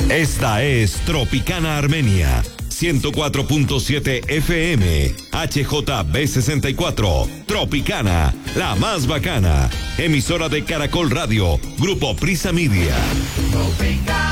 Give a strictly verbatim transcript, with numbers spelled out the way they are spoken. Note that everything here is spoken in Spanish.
Esta es Tropicana Armenia, ciento cuatro punto siete F M, H J B sesenta y cuatro, Tropicana, la más bacana, emisora de Caracol Radio, Grupo Prisa Media. Tropicana.